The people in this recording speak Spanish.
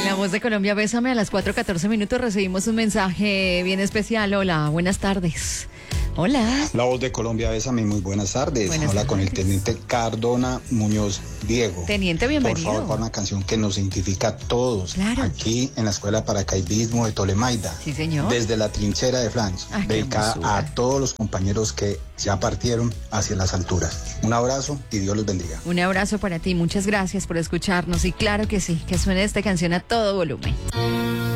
En La Voz de Colombia, Bésame, a las 4:14 recibimos un mensaje bien especial. Hola, buenas tardes. Hola. La Voz de Colombia, Bésame, muy buenas tardes. Buenas Habla tardes. con el teniente Cardona Muñoz Diego. Teniente, bienvenido. Por favor, para una canción que nos identifica a todos. Claro. Aquí en la Escuela de Paracaidismo de Tolemaida. Sí, señor. Desde la trinchera de Francia. Ay, qué Dedicada hermosura. a todos los compañeros que ya partieron hacia las alturas. Un abrazo y Dios los bendiga. Un abrazo para ti, muchas gracias por escucharnos y claro que sí, que suene esta canción a todo volumen.